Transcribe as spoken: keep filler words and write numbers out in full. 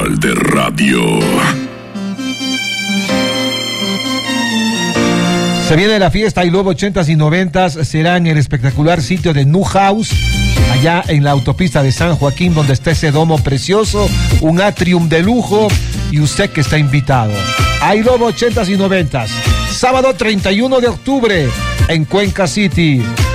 Nacional de Radio. Se viene la fiesta y luego ochentas y noventas será en el espectacular sitio de New House, allá en la autopista de San Joaquín, donde está ese domo precioso, un atrium de lujo, y usted que está invitado. Hay luego ochentas y noventas, sábado treinta y uno de octubre en Cuenca City.